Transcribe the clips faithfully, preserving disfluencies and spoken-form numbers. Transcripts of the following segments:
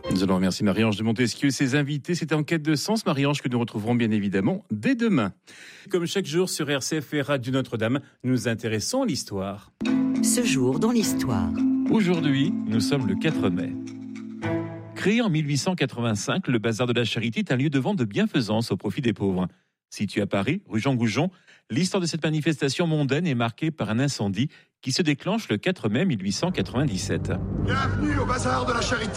Nous allons remercier Marie-Ange de Montesquieu et ses invités. C'était En quête de sens, Marie-Ange, que nous retrouverons bien évidemment dès demain. Comme chaque jour sur R C F et Radio Notre-Dame, nous nous intéressons à l'histoire. Ce jour dans l'histoire. Aujourd'hui, nous sommes le quatre mai. Créé en mille huit cent quatre-vingt-cinq, le Bazar de la Charité est un lieu de vente de bienfaisance au profit des pauvres. Situé à Paris, rue Jean Goujon, l'histoire de cette manifestation mondaine est marquée par un incendie qui se déclenche le quatre mai mille huit cent quatre-vingt-dix-sept. Bienvenue au Bazar de la Charité.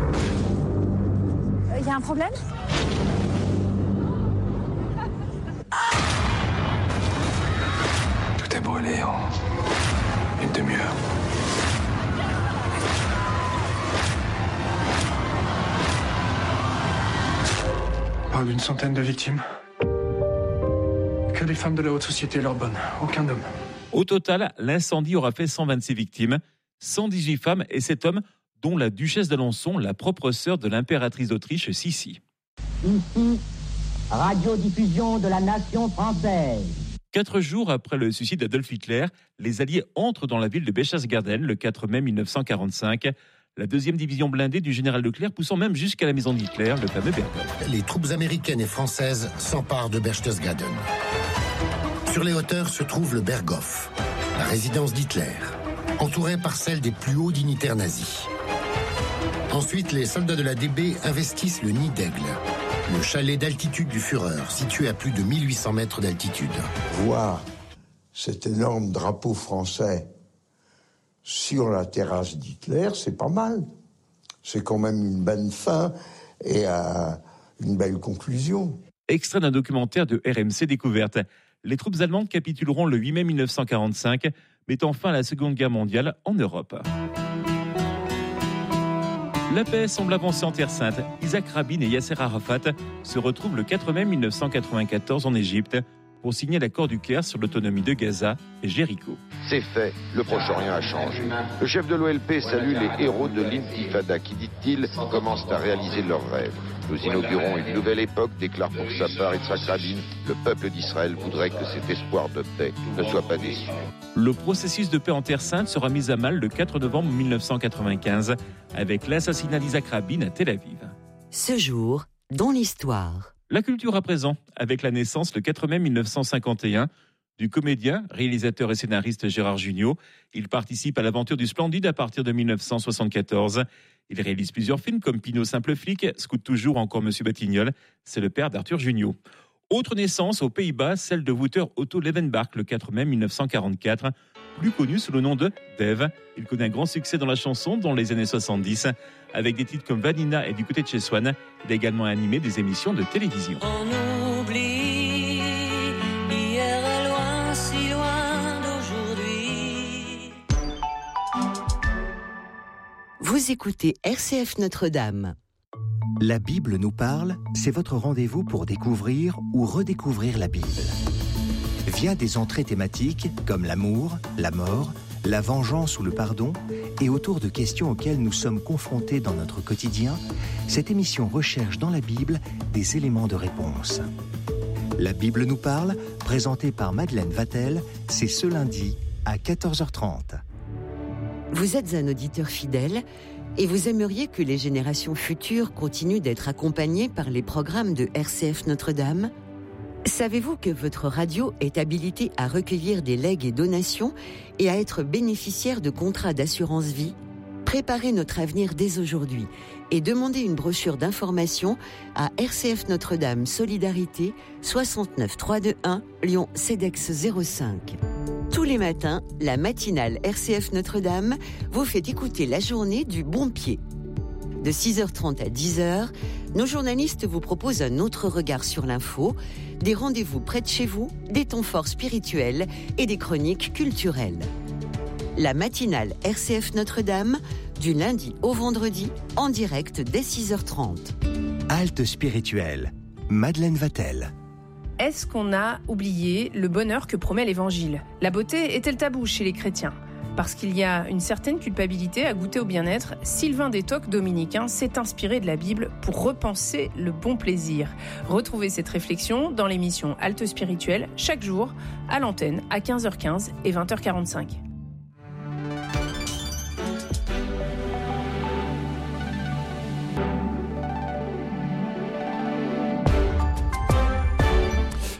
Il y a un problème ? Tout est brûlé en une demi-heure. Pas d'une centaine de victimes. Que des femmes de la haute société, leur bonne. Aucun homme. Au total, l'incendie aura fait cent vingt-six victimes, cent dix-huit femmes et sept hommes, dont la duchesse d'Alençon, la propre sœur de l'impératrice d'Autriche, Sissi. Ici, radiodiffusion de la nation française. Quatre jours après le suicide d'Adolf Hitler, les Alliés entrent dans la ville de Berchtesgaden le quatre mai mille neuf cent quarante-cinq. La deuxième division blindée du général Leclerc poussant même jusqu'à la maison d'Hitler, le fameux Berghof. Les troupes américaines et françaises s'emparent de Berchtesgaden. Sur les hauteurs se trouve le Berghof, la résidence d'Hitler, entourée par celle des plus hauts dignitaires nazis. Ensuite, les soldats de la D B investissent le Nid d'Aigle, le chalet d'altitude du Führer, situé à plus de mille huit cents mètres d'altitude. Voir cet énorme drapeau français sur la terrasse d'Hitler, c'est pas mal. C'est quand même une bonne fin et euh, une belle conclusion. Extrait d'un documentaire de R M C Découverte. Les troupes allemandes capituleront le huit mai mille neuf cent quarante-cinq, mettant fin à la Seconde Guerre mondiale en Europe. La paix semble avancer en Terre Sainte. Isaac Rabin et Yasser Arafat se retrouvent le quatre mai mille neuf cent quatre-vingt-quatorze en Égypte pour signer l'accord du Caire sur l'autonomie de Gaza et Jéricho. C'est fait, le Proche-Orient a changé. Le chef de l'O L P salue les héros de l'Intifada qui, dit-il, commencent à réaliser leurs rêves. Nous inaugurons une nouvelle époque, déclare pour sa part Yitzhak Rabin. Le peuple d'Israël voudrait que cet espoir de paix ne soit pas déçu. Le processus de paix en Terre Sainte sera mis à mal le quatre novembre mille neuf cent quatre-vingt-quinze avec l'assassinat d'Isaac Rabin à Tel Aviv. Ce jour dans l'histoire. La culture à présent, avec la naissance le quatre mai mille neuf cent cinquante et un du comédien, réalisateur et scénariste Gérard Jugnot. Il participe à l'aventure du Splendide à partir de mille neuf cent soixante-quatorze. Il réalise plusieurs films comme Pinot Simple Flic, Scout toujours, encore Monsieur Batignolles. C'est le père d'Arthur Jugnot. Autre naissance aux Pays-Bas, celle de Wouter Otto Leeuwenbach le quatre mai mille neuf cent quarante-quatre, plus connu sous le nom de Dave. Il connaît un grand succès dans la chanson dans les années soixante-dix, avec des titres comme Vanina et Du côté de chez Swann. Il a également animé des émissions de télévision. On oublie, hier est loin, si loin d'aujourd'hui. Vous écoutez R C F Notre-Dame. La Bible nous parle, c'est votre rendez-vous pour découvrir ou redécouvrir la Bible. Via des entrées thématiques comme l'amour, la mort, la vengeance ou le pardon, et autour de questions auxquelles nous sommes confrontés dans notre quotidien, cette émission recherche dans la Bible des éléments de réponse. La Bible nous parle, présentée par Madeleine Vatel, c'est ce lundi à quatorze heures trente. Vous êtes un auditeur fidèle et vous aimeriez que les générations futures continuent d'être accompagnées par les programmes de R C F Notre-Dame ? Savez-vous que votre radio est habilitée à recueillir des legs et donations et à être bénéficiaire de contrats d'assurance vie ? Préparez notre avenir dès aujourd'hui et demandez une brochure d'information à R C F Notre-Dame Solidarité soixante-neuf trois cent vingt-et-un Lyon Cedex zéro cinq. Tous les matins, la matinale R C F Notre-Dame vous fait écouter la journée du bon pied. De six heures trente à dix heures, nos journalistes vous proposent un autre regard sur l'info, des rendez-vous près de chez vous, des temps forts spirituels et des chroniques culturelles. La matinale R C F Notre-Dame, du lundi au vendredi, en direct dès six heures trente. Halte spirituelle, Madeleine Vatel. Est-ce qu'on a oublié le bonheur que promet l'Évangile ? La beauté est-elle tabou chez les chrétiens ? Parce qu'il y a une certaine culpabilité à goûter au bien-être, Sylvain Détoc, dominicain, s'est inspiré de la Bible pour repenser le bon plaisir. Retrouvez cette réflexion dans l'émission Halte spirituelle, chaque jour, à l'antenne, à quinze heures quinze et vingt heures quarante-cinq.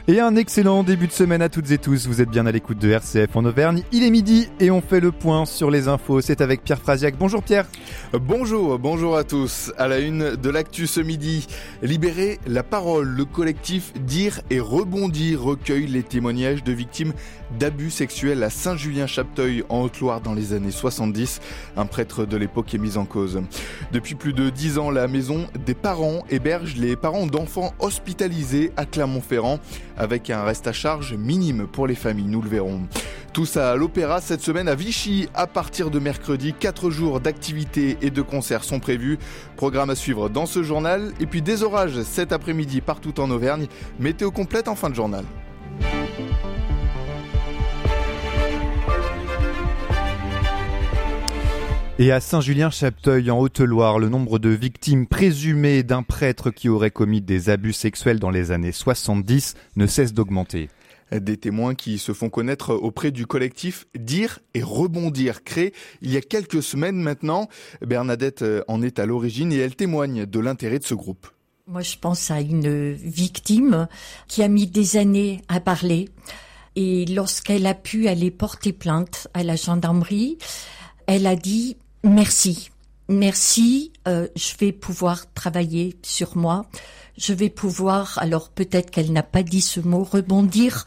Et un excellent début de semaine à toutes et tous. Vous êtes bien à l'écoute de R C F en Auvergne. Il est midi et on fait le point sur les infos. C'est avec Pierre Frasiac. Bonjour Pierre. Bonjour, bonjour à tous. À la une de l'actu ce midi, libérer la parole. Le collectif Dire et Rebondir recueille les témoignages de victimes d'abus sexuels à Saint-Julien-Chapteuil en Haute-Loire dans les années soixante-dix. Un prêtre de l'époque est mis en cause. Depuis plus de dix ans, la maison des parents héberge les parents d'enfants hospitalisés à Clermont-Ferrand, avec un reste à charge minime pour les familles, nous le verrons. Tout ça à l'Opéra cette semaine à Vichy. À partir de mercredi, quatre jours d'activités et de concerts sont prévus. Programme à suivre dans ce journal. Et puis des orages cet après-midi partout en Auvergne. Météo complète en fin de journal. Et à Saint-Julien-Chapteuil, en Haute-Loire, le nombre de victimes présumées d'un prêtre qui aurait commis des abus sexuels dans les années soixante-dix ne cesse d'augmenter. Des témoins qui se font connaître auprès du collectif Dire et Rebondir, créé il y a quelques semaines maintenant. Bernadette en est à l'origine et elle témoigne de l'intérêt de ce groupe. Moi, je pense à une victime qui a mis des années à parler. Et lorsqu'elle a pu aller porter plainte à la gendarmerie, elle a dit « Merci, merci, euh, je vais pouvoir travailler sur moi, je vais pouvoir, alors peut-être qu'elle n'a pas dit ce mot, rebondir,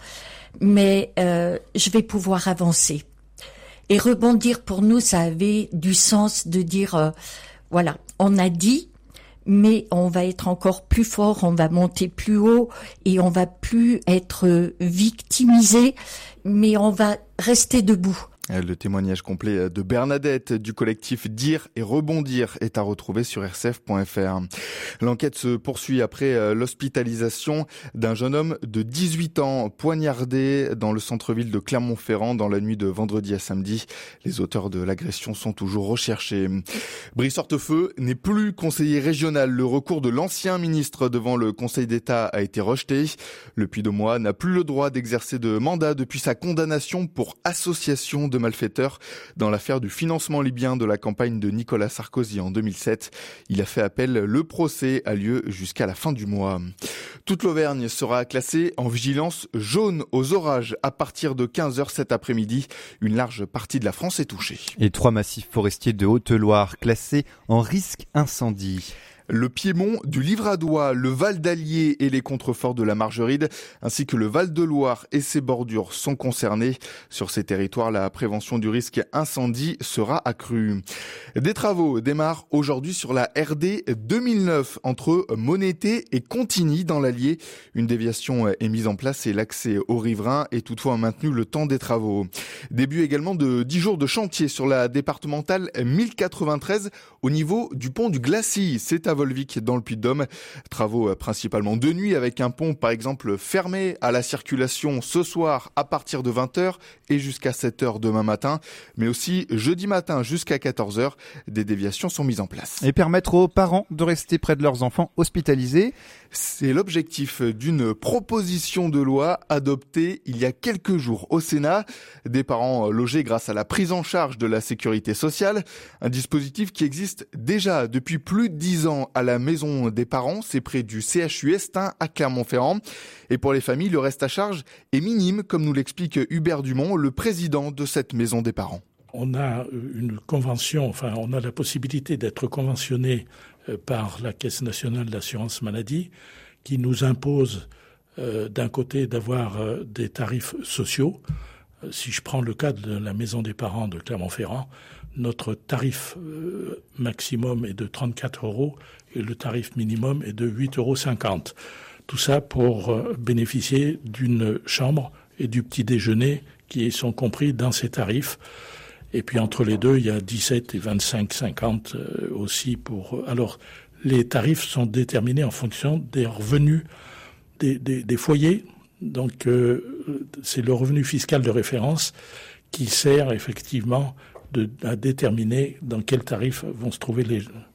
mais euh, je vais pouvoir avancer. » Et rebondir pour nous, ça avait du sens de dire, euh, voilà, on a dit, mais on va être encore plus fort, on va monter plus haut et on va plus être victimisé, mais on va rester debout. Le témoignage complet de Bernadette du collectif Dire et Rebondir est à retrouver sur r c f point f r. L'enquête se poursuit après l'hospitalisation d'un jeune homme de dix-huit ans poignardé dans le centre-ville de Clermont-Ferrand dans la nuit de vendredi à samedi. Les auteurs de l'agression sont toujours recherchés. Brice Hortefeux n'est plus conseiller régional. Le recours de l'ancien ministre devant le Conseil d'État a été rejeté. Le Puy-de-Dôme n'a plus le droit d'exercer de mandat depuis sa condamnation pour association de malfaiteurs dans l'affaire du financement libyen de la campagne de Nicolas Sarkozy en deux mille sept. Il a fait appel. Le procès a lieu jusqu'à la fin du mois. Toute l'Auvergne sera classée en vigilance jaune aux orages à partir de quinze heures cet après-midi. Une large partie de la France est touchée. Et trois massifs forestiers de Haute-Loire classés en risque incendie. Le Piémont du Livradois, le Val d'Allier et les contreforts de la Margeride, ainsi que le Val de Loire et ses bordures sont concernés. Sur ces territoires, la prévention du risque incendie sera accrue. Des travaux démarrent aujourd'hui sur la R D deux mille neuf entre Monété et Contigny dans l'Allier. Une déviation est mise en place et l'accès aux riverains est toutefois maintenu le temps des travaux. Début également de dix jours de chantier sur la départementale mille quatre-vingt-treize au niveau du pont du Glacis. C'est à Volvic dans le Puy-de-Dôme. Travaux principalement de nuit avec un pont par exemple fermé à la circulation ce soir à partir de vingt heures et jusqu'à sept heures demain matin, mais aussi jeudi matin jusqu'à quatorze heures. Des déviations sont mises en place. Et permettre aux parents de rester près de leurs enfants hospitalisés. C'est l'objectif d'une proposition de loi adoptée il y a quelques jours au Sénat. Des parents logés grâce à la prise en charge de la sécurité sociale. Un dispositif qui existe déjà depuis plus de dix ans à la maison des parents. C'est près du C H U Estin à Clermont-Ferrand. Et pour les familles, le reste à charge est minime, comme nous l'explique Hubert Dumont, le président de cette maison des parents. On a une convention, enfin on a la possibilité d'être conventionné par la Caisse nationale d'assurance maladie qui nous impose euh, d'un côté d'avoir euh, des tarifs sociaux. Euh, si je prends le cas de la maison des parents de Clermont-Ferrand, notre tarif euh, maximum est de trente-quatre euros et le tarif minimum est de huit euros cinquante. Tout ça pour euh, bénéficier d'une chambre et du petit déjeuner qui sont compris dans ces tarifs. Et puis entre les deux, il y a dix-sept et vingt-cinq cinquante euh, aussi pour... Alors, les tarifs sont déterminés en fonction des revenus des, des, des foyers. Donc, euh, c'est le revenu fiscal de référence qui sert effectivement de, à déterminer dans quel tarif vont se trouver les,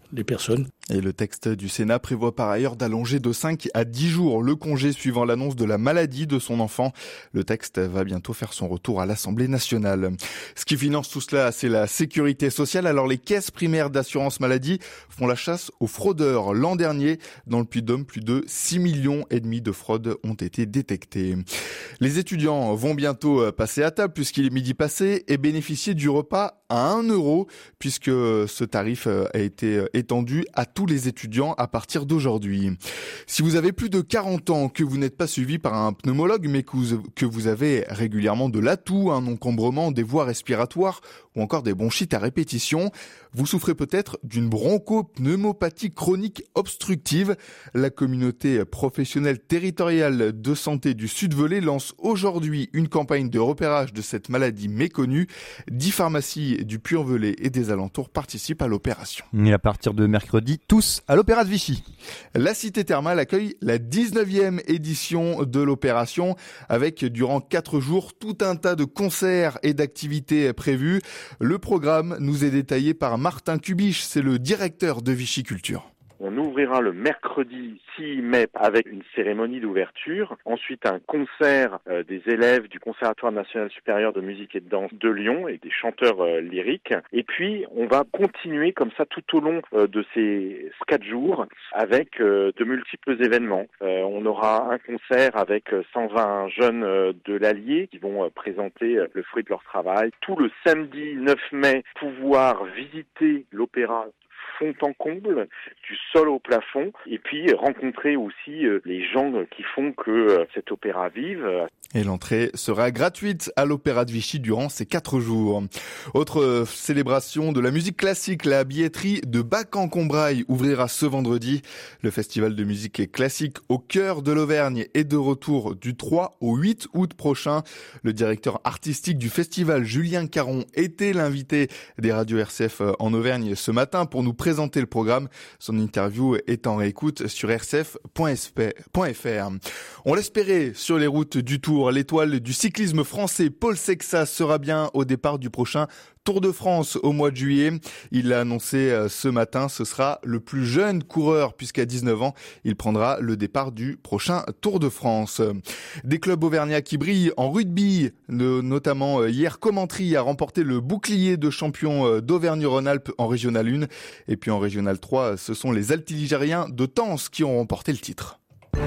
les personnes. Et le texte du Sénat prévoit par ailleurs d'allonger de cinq à dix jours le congé suivant l'annonce de la maladie de son enfant. Le texte va bientôt faire son retour à l'Assemblée nationale. Ce qui finance tout cela, c'est la sécurité sociale. Alors les caisses primaires d'assurance maladie font la chasse aux fraudeurs. L'an dernier, dans le Puy-de-Dôme, plus de six millions et demi de fraudes ont été détectées. Les étudiants vont bientôt passer à table puisqu'il est midi passé et bénéficier du repas à un euro puisque ce tarif a été étendu à tous les étudiants à partir d'aujourd'hui. Si vous avez plus de quarante ans, que vous n'êtes pas suivi par un pneumologue, mais que vous, que vous avez régulièrement de la toux, un encombrement des voies respiratoires ou encore des bronchites à répétition, vous souffrez peut-être d'une bronchopneumopathie chronique obstructive. La communauté professionnelle territoriale de santé du Sud-Velay lance aujourd'hui une campagne de repérage de cette maladie méconnue. Dix pharmacies du Puy-en-Velay et des alentours participent à l'opération. Et à partir de mercredi, tous à l'Opéra de Vichy. La Cité Thermale accueille la dix-neuvième édition de l'opération avec durant quatre jours tout un tas de concerts et d'activités prévues. Le programme nous est détaillé par Martin Kubisch, c'est le directeur de Vichy Culture. On ouvrira le mercredi six mai avec une cérémonie d'ouverture, ensuite un concert euh, des élèves du Conservatoire national supérieur de musique et de danse de Lyon et des chanteurs euh, lyriques. Et puis on va continuer comme ça tout au long euh, de ces quatre jours avec euh, de multiples événements. Euh, on aura un concert avec cent vingt jeunes euh, de l'Allier qui vont euh, présenter euh, le fruit de leur travail. Tout le samedi neuf mai, pouvoir visiter l'opéra fond en comble, du sol au plafond, et puis rencontrer aussi euh, les gens qui font que euh, cet opéra vive. Et l'entrée sera gratuite à l'Opéra de Vichy durant ces quatre jours. Autre célébration de la musique classique, la billetterie de Bac-en-Combrailles ouvrira ce vendredi. Le festival de musique classique au cœur de l'Auvergne est de retour du trois au huit août prochain. Le directeur artistique du festival, Julien Caron, était l'invité des radios R C F en Auvergne ce matin pour nous présenter le programme. Son interview est en réécoute sur r c f point f r. On l'espérait sur les routes du Tour. L'étoile du cyclisme français Paul Sexas sera bien au départ du prochain Tour de France au mois de juillet. Il l'a annoncé ce matin, ce sera le plus jeune coureur puisqu'à dix-neuf ans, il prendra le départ du prochain Tour de France. Des clubs auvergnats qui brillent en rugby, notamment hier Commentry a remporté le bouclier de champion d'Auvergne-Rhône-Alpes en Régional un. Et puis en Régional trois, ce sont les Altiligériens de Tence qui ont remporté le titre.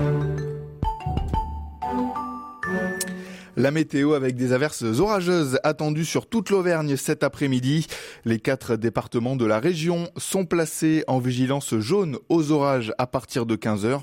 La météo avec des averses orageuses attendues sur toute l'Auvergne cet après-midi. Les quatre départements de la région sont placés en vigilance jaune aux orages à partir de quinze heures.